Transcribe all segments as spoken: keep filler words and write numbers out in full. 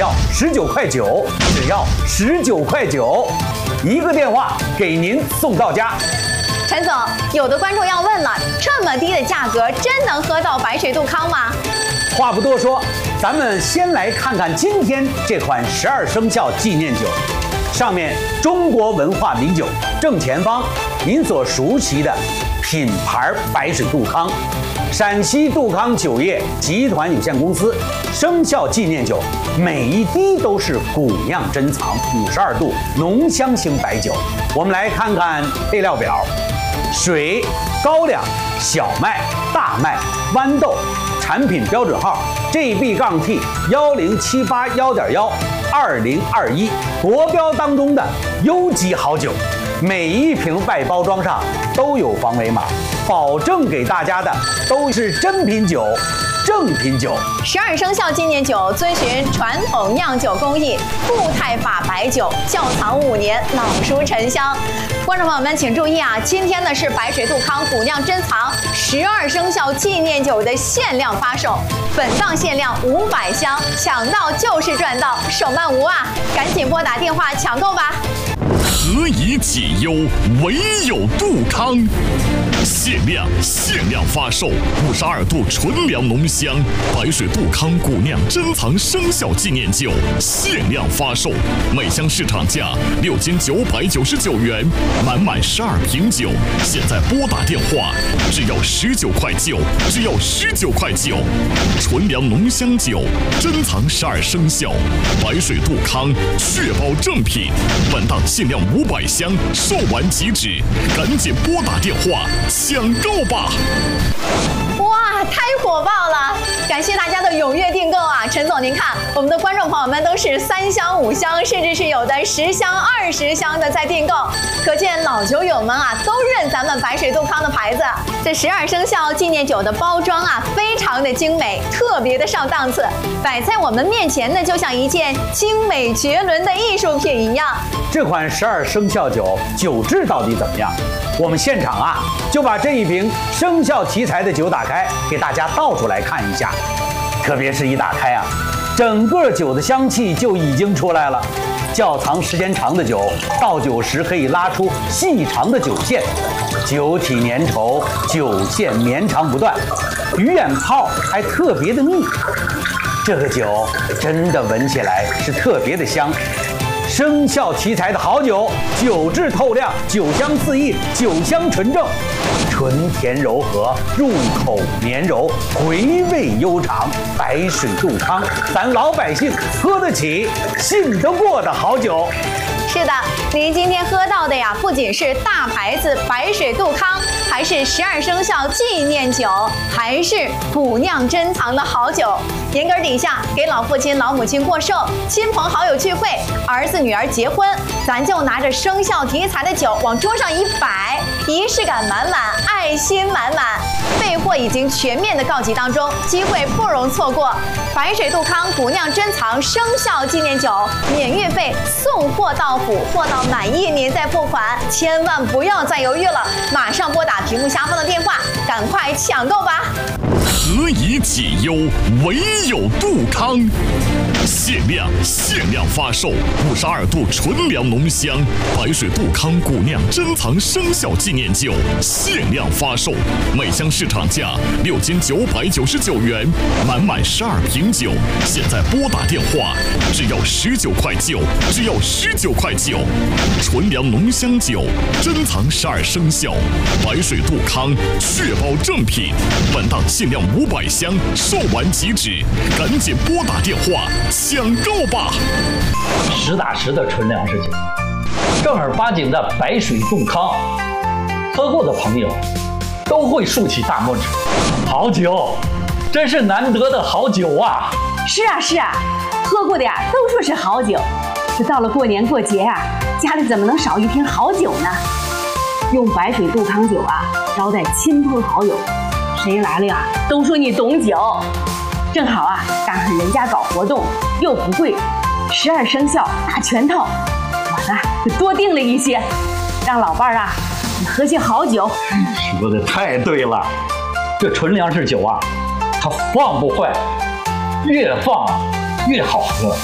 要十九块九，只要十九块九，一个电话给您送到家。 陈总，有的观众要问了，这么低的价格，真能喝到白水杜康吗？ 话不多说，咱们先来看看今天这款十二生肖纪念酒。上面中国文化名酒正前方，您所熟悉的品牌白水杜康，陕西杜康酒业集团有限公司生肖纪念酒，每一滴都是古酿珍藏，五十二度浓香型白酒。我们来看看配料表：水、高粱、小麦、大麦、豌豆。产品标准号 G B T 幺零七八幺点幺二零二一，国标当中的优级好酒。每一瓶外包装上都有防伪码，保证给大家的都是真品酒。正品酒， 十二生肖纪念酒遵循传统酿酒工艺，固态法白酒，窖藏五年，老熟陈香。观众朋友们请注意啊，今天呢是白水杜康古酿珍藏十二生肖纪念酒的限量发售，本档限量五百箱，抢到就是赚到，手慢无啊！赶紧拨打电话抢购吧。 何以解忧，唯有杜康。限量限量发售五十二度纯粮浓香白水杜康古酿珍藏生肖纪念酒，限量发售，每箱市场价六千九百九十九元，满满十二瓶酒，现在拨打电话，只要十九块九，只要十九块九，纯粮浓香酒，珍藏十二生肖，白水杜康，确保正品，本档限量五百箱，售完即止，赶紧拨打电话抢购吧！ 哇，太火爆了！感谢大家的踊跃订购啊！陈总，您看，我们的观众朋友们都是三箱、五箱，甚至是有的十箱、二十箱的在订购，可见老酒友们啊都认咱们白水杜康的牌子。这十二生肖纪念酒的包装啊，非常的精美，特别的上档次，摆在我们面前呢，就像一件精美绝伦的艺术品一样。 这款十二生肖酒酒质到底怎么样？我们现场啊就把这一瓶生肖题材的酒打开，给大家倒出来看一下。特别是一打开啊，整个酒的香气就已经出来了。窖藏时间长的酒，倒酒时可以拉出细长的酒线，酒体粘稠，酒线绵长不断，鱼眼泡还特别的密。这个酒真的闻起来是特别的香。生肖题材的好酒，酒质透亮，酒香四溢，酒香纯正，纯甜柔和，入口绵柔，回味悠长。白水杜康，咱老百姓喝得起、信得过的好酒。 是的，您今天喝到的呀，不仅是大牌子白水杜康，还是十二生肖纪念酒，还是古酿珍藏的好酒。严根底下给老父亲、老母亲过寿，亲朋好友聚会，儿子女儿结婚，咱就拿着生肖题材的酒往桌上一摆，仪式感满满，爱心满满。备货已经全面的告急当中，机会不容错过。白水杜康古酿珍藏生肖纪念酒，免运费，送货到府，货到满意您再付款，千万不要再犹豫了，马上拨打屏幕下方的电话，赶快抢购吧！ 何以解忧，唯有杜康。限量限量发售五十二度纯粮浓香白水杜康古酿珍藏生肖纪念酒，限量发售，每箱市场价六千九百九十九元，满满十二瓶酒，现在拨打电话，只要十九块九，只要十九块九，纯粮浓香酒，珍藏十二生肖，白水杜康，确保正品，本档限量五百箱，售完即止，赶紧拨打电话抢购吧！ 实打实的纯粮食酒，正儿八经的白水杜康，喝过的朋友都会竖起大拇指。好酒，真是难得的好酒啊！ 是啊是啊，喝过的呀都说是好酒，这到了过年过节啊，家里怎么能少一瓶好酒呢？用白水杜康酒啊招待亲朋好友，谁来了呀都说你懂酒。正好啊，赶上人家搞活动，又不贵，十二生肖大全套，我呢就多订了一些，让老伴儿啊你喝些好酒。 说的太对了，这纯粮食酒啊，它放不坏，越放越好喝。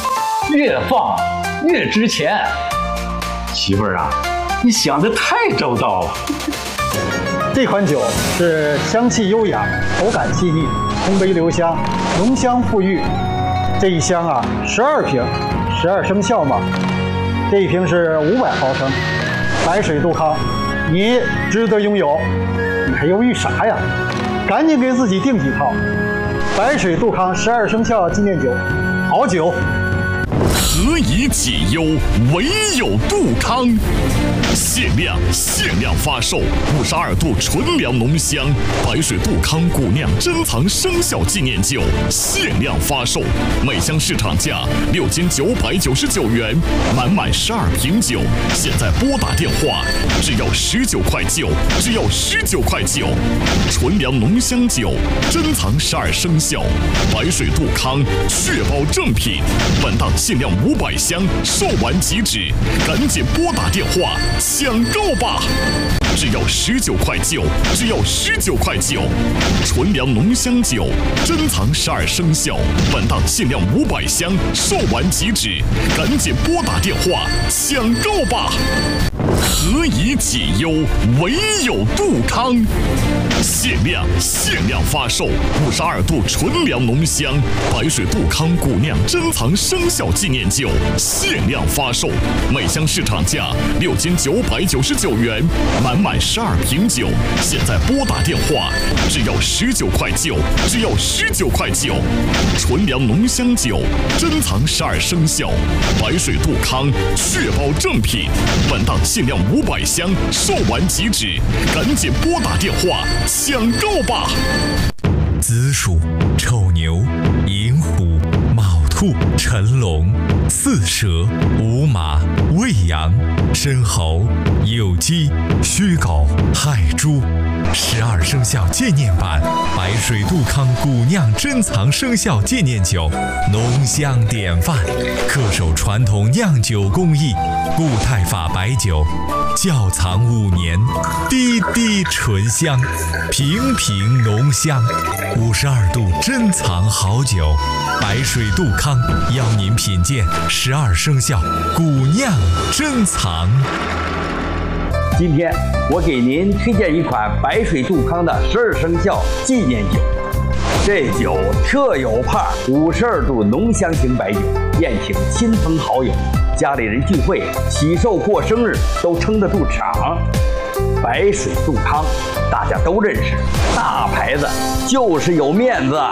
越放越值钱。媳妇儿啊，你想得太周到了。 这款酒是香气优雅，口感细腻，烘焙留香，浓香馥郁。这一箱啊，十二瓶，十二生肖嘛。这一瓶是五百毫升，白水杜康，你值得拥有。你还犹豫啥呀？赶紧给自己订几套。白水杜康十二生肖纪念酒，好酒。 何以解忧，唯有杜康。限量限量发售五十二度纯粮浓香白水杜康古酿珍藏生肖纪念酒，限量发售，每箱市场价六千九百九十九元，满满十二瓶酒，现在拨打电话，只要十九块九，只要十九块九。纯粮浓香酒，珍藏十二生肖，白水杜康，确保正品。本档限量五百箱，售完即止，赶紧拨打电话抢购吧！只要十九块九，只要十九块九。纯粮浓香酒，珍藏十二生肖，本档限量五百箱，售完即止，赶紧拨打电话抢购吧！何以解忧，唯有杜康。限量限量发售五十二度纯粮浓香白水杜康古酿珍藏生肖纪念酒，限量发售，每箱市场价六千九百九十九元，满满十二瓶酒，现在拨打电话，只要十九块九，只要十九块九。纯粮浓香酒，珍藏十二生肖，白水杜康，确保正品。本档限量五百箱，售完即止，赶紧拨打电话抢购吧！ 子鼠、丑牛、寅虎、卯兔、辰龙、巳蛇、午马、未羊、申猴、酉鸡、戌狗、亥猪。十二生肖纪念版白水杜康古酿珍藏生肖纪念酒，浓香典范，恪守传统酿酒工艺，固态法白酒，窖藏五年，滴滴醇香，瓶瓶浓香。五十二度珍藏好酒，白水杜康邀您品鉴十二生肖古酿珍藏。 今天我给您推荐一款白水杜康的十二生肖纪念酒。这酒特有派，五十二度浓香型白酒，宴请亲朋好友、家里人聚会、喜寿过生日都撑得住场。白水杜康大家都认识，大牌子就是有面子。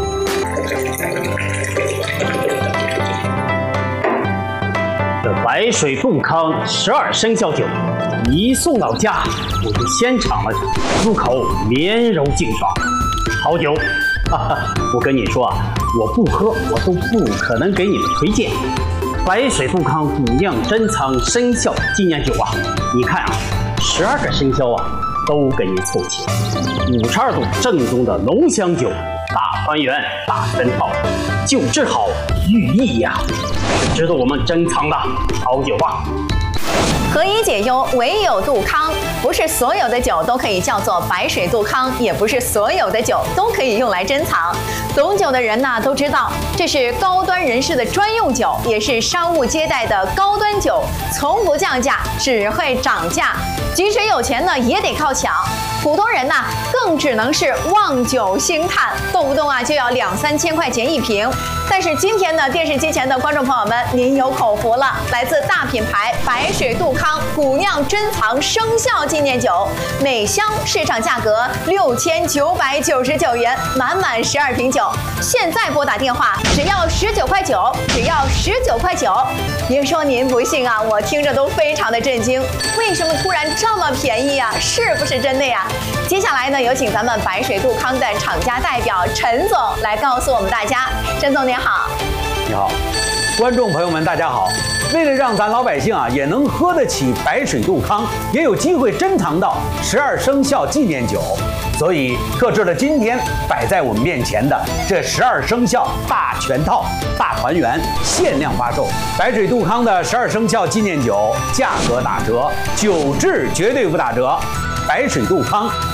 这白水杜康十二生肖酒一送到家，我就先尝了尝，入口绵柔净爽，好酒。哈哈，我跟你说啊，我不喝我都不可能给你们推荐。白水杜康古酿珍藏生肖纪念酒啊，你看啊，十二个生肖啊都给你凑齐，五十二度正宗的浓香酒，大团圆大全套，酒质好寓意呀、啊，是值得我们珍藏的好酒啊。 何以解忧，唯有杜康。不是所有的酒都可以叫做白水杜康，也不是所有的酒都可以用来珍藏。懂酒的人呢都知道，这是高端人士的专用酒，也是商务接待的高端酒，从不降价，只会涨价。即使有钱呢，也得靠抢。普通人呢，更只能是望酒兴叹，动不动啊就要两三千块钱一瓶。但是今天呢，电视机前的观众朋友们，您有口福了，来自大品牌白水杜康古酿珍藏生肖纪念酒，每箱市场价格六千九百九十九元，满满十二瓶酒。现在拨打电话，只要十九块九，只要十九块九。别说您不信啊，我听着都非常的震惊，为什么突然这么便宜啊？是不是真的呀？接下来呢，有请咱们白水杜康的厂家代表陈总来告诉我们大家。陈总您好。 你好，观众朋友们大家好。为了让咱老百姓啊也能喝得起白水杜康，也有机会珍藏到十二生肖纪念酒，所以特制了今天摆在我们面前的这十二生肖大全套大团圆限量发售。白水杜康的十二生肖纪念酒价格打折，酒质绝对不打折。白水杜康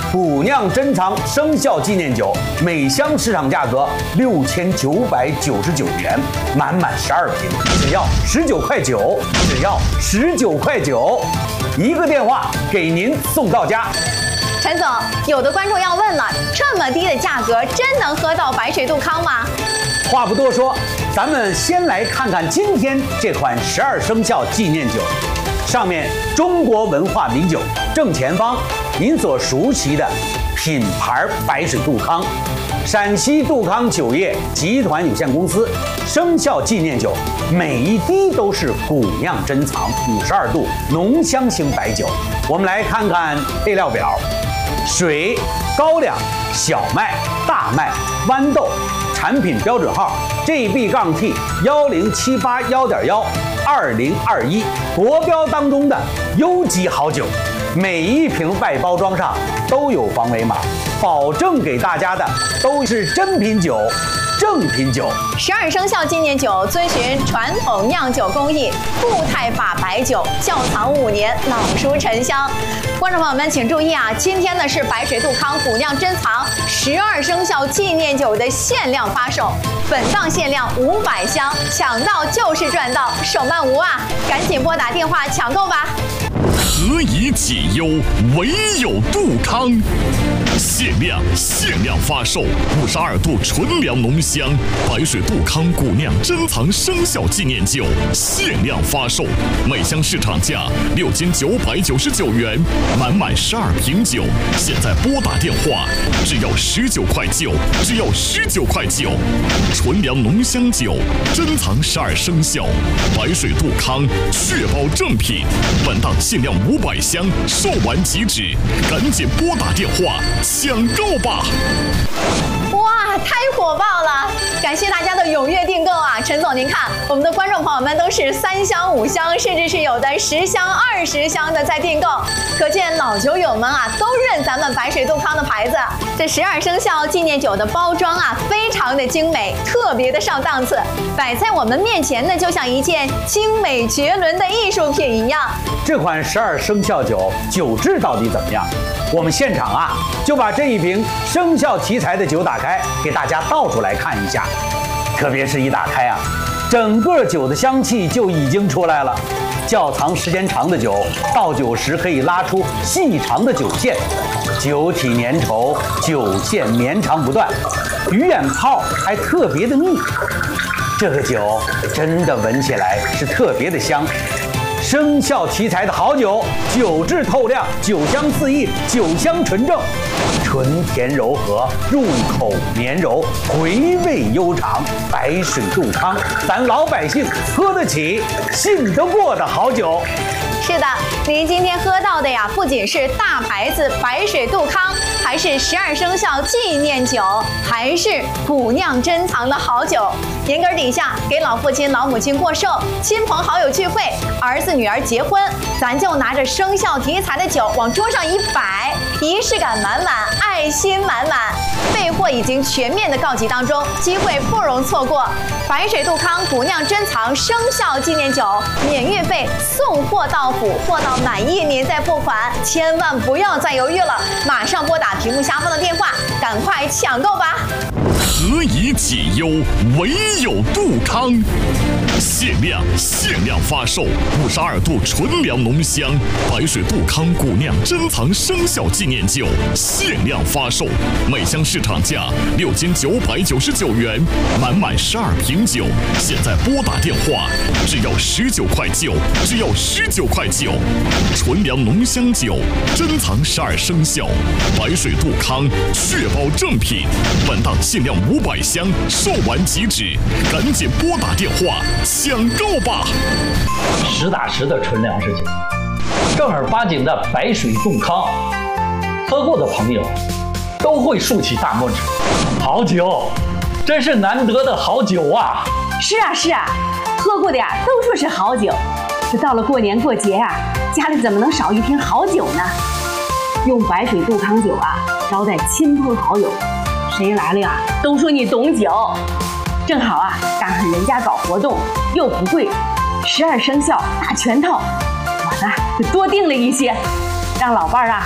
古酿珍藏生肖纪念酒，每箱市场价格六千九百九十九元，满满十二瓶，只要十九块九，只要十九块九，一个电话给您送到家。 陈总，有的观众要问了，这么低的价格，真能喝到白水杜康吗？ 话不多说，咱们先来看看今天这款十二生肖纪念酒。上面中国文化名酒，正前方您所熟悉的品牌白水杜康，陕西杜康酒业集团有限公司生肖纪念酒，每一滴都是古酿珍藏，五十二度浓香型白酒。我们来看看配料表：水、高粱、小麦、大麦、豌豆。产品标准号 G B T 幺零七八幺点幺二零二一，国标当中的优级好酒，每一瓶外包装上都有防伪码，保证给大家的都是真品酒。正品酒， 十二生肖纪念酒遵循传统酿酒工艺，固态法白酒，窖藏五年，老熟陈香。观众朋友们请注意啊，今天呢是白水杜康古酿珍藏十二生肖纪念酒的限量发售，本档限量五百箱，抢到就是赚到，手慢无啊！赶紧拨打电话抢购吧。 何以解忧，唯有杜康。限量限量发售五十二度纯粮浓香白水杜康古酿珍藏生肖纪念酒，限量发售，每箱市场价六千九百九十九元，满满十二瓶酒，现在拨打电话，只要十九块九，只要十九块九，纯粮浓香酒，珍藏十二生肖，白水杜康，确保正品，本档限量五百箱，售完即止，赶紧拨打电话抢购吧！ 哇，太火爆了！感谢大家的踊跃订购啊！陈总，您看，我们的观众朋友们都是三箱、五箱，甚至是有的十箱、二十箱的在订购，可见老酒友们啊都认咱们白水杜康的牌子。这十二生肖纪念酒的包装啊，非常的精美，特别的上档次，摆在我们面前呢，就像一件精美绝伦的艺术品一样。 这款十二生肖酒酒质到底怎么样？我们现场啊就把这一瓶生肖题材的酒打开，给大家倒出来看一下。特别是一打开啊，整个酒的香气就已经出来了。窖藏时间长的酒，倒酒时可以拉出细长的酒线，酒体粘稠，酒线绵长不断，鱼眼泡还特别的密。这个酒真的闻起来是特别的香。生肖题材的好酒，酒质透亮，酒香四溢，酒香纯正，纯甜柔和，入口绵柔，回味悠长。白水杜康，咱老百姓喝得起、信得过的好酒。 是的，您今天喝到的呀，不仅是大牌子白水杜康，还是十二生肖纪念酒，还是古酿珍藏的好酒。年根底下给老父亲、老母亲过寿，亲朋好友聚会，儿子女儿结婚，咱就拿着生肖题材的酒往桌上一摆，仪式感满满，爱心满满。备货已经全面的告急当中，机会不容错过。白水杜康古酿珍藏生肖纪念酒，免运费，送货到府，货到满意您再付款，千万不要再犹豫了，马上拨打屏幕下方的电话，赶快抢购吧！ 何以解忧，唯有杜康。限量限量发售五十二度纯粮浓香白水杜康古酿珍藏生肖纪念酒，限量发售，每箱市场价六千九百九十九元，满满十二瓶酒，现在拨打电话，只要十九块九，只要十九块九，纯粮浓香酒，珍藏十二生肖，白水杜康，确保正品，本档限量五百箱，售完即止，赶紧拨打电话抢购吧！ 实打实的纯粮食酒，正儿八经的白水杜康，喝过的朋友都会竖起大拇指。好酒，真是难得的好酒啊！ 是啊是啊，喝过的呀都说是好酒，这到了过年过节啊，家里怎么能少一瓶好酒呢？用白水杜康酒啊招待亲朋好友，谁来了呀都说你懂酒。正好啊，赶上人家搞活动，又不贵，十二生肖大全套，我呢就多订了一些，让老伴儿啊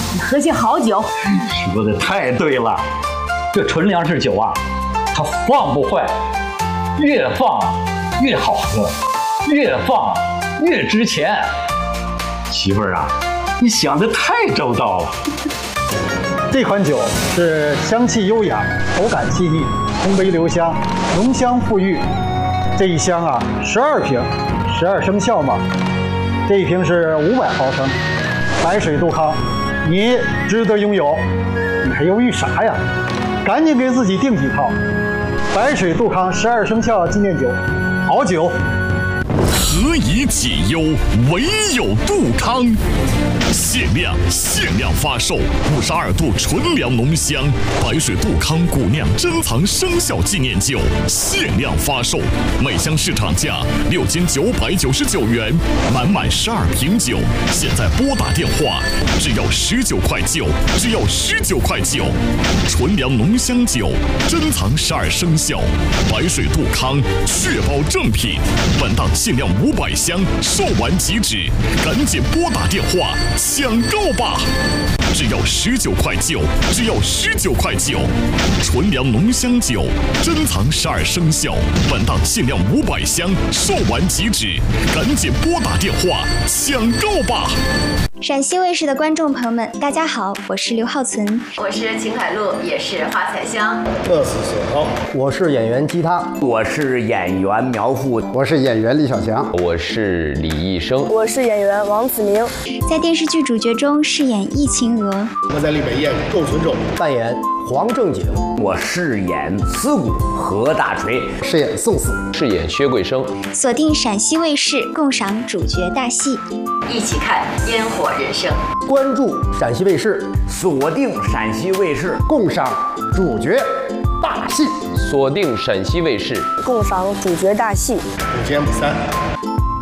喝些好酒。 说的太对了，这纯粮食酒啊，它放不坏，越放越好喝，越放越值钱。媳妇儿啊，你想的太周到了。 这款酒是香气优雅，口感细腻，烘焙留香，浓香馥郁。这一箱啊，十二瓶，十二生肖嘛。这一瓶是五百毫升，白水杜康，你值得拥有。你还犹豫啥呀？赶紧给自己订几套。白水杜康十二生肖纪念酒，好酒。 何以解忧，唯有杜康。限量限量发售五十二度纯粮浓香白水杜康古酿珍藏生肖纪念酒，限量发售，每箱市场价六千九百九十九元，满满十二瓶酒，现在拨打电话，只要十九块九，只要十九块九。纯粮浓香酒，珍藏十二生肖，白水杜康，确保正品。本档限量五百箱，售完即止，赶紧拨打电话抢购吧！只要十九块九，只要十九块九。纯粮浓香酒，珍藏十二生肖，本档限量五百箱，售完即止，赶紧拨打电话抢购吧！ 陕西卫视的观众朋友们，大家好，我是刘浩存， 我是秦海璐，也是花彩香。 乐死所好， 我是演员姬他， 我是演员苗阜， 我是演员李小强， 我是李义生， 我是演员王子明。 在电视剧主角中饰演易晴娥， 我在李北燕窦存仲扮演黄正景， 我饰演思古何大锤， 饰演宋四， 饰演薛桂生。 锁定陕西卫视，共赏主角大戏， 一起看烟火人生。 关注陕西卫视， 锁定陕西卫视， 共赏主角大戏。 锁定陕西卫视， 共赏主角大戏。 不见不散。